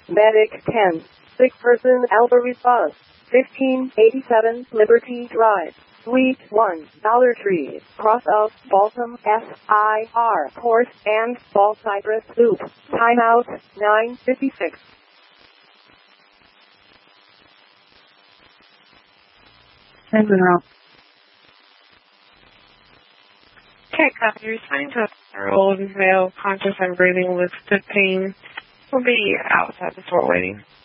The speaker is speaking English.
Medic 10. Sick person Alpha response. 1587 Liberty Drive. Suite 1, Dollar Tree, cross of Balsam, S-I-R, Horse, and Ball Cypress Loop. Timeout, 9:56. Okay, copy. Responding to a old male conscious and breathing with good pain will be outside the door waiting.